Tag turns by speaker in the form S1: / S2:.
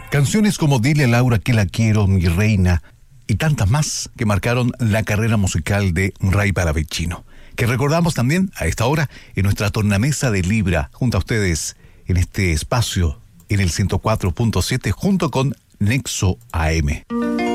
S1: Canciones como Dile a Laura que la quiero, Mi reina, y tantas más que marcaron la carrera musical de Ray Palavecino, que recordamos también a esta hora en nuestra tornamesa de Libra, junto a ustedes en este espacio en el 104.7 junto con Nexo AM.